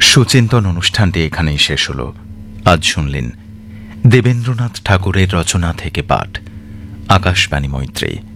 সুচিন্তন অনুষ্ঠানটি এখানেই শেষ হল। আজ শুনলেন দেবেন্দ্রনাথ ঠাকুরের রচনা থেকে পাঠ, আকাশবাণী মৈত্রী।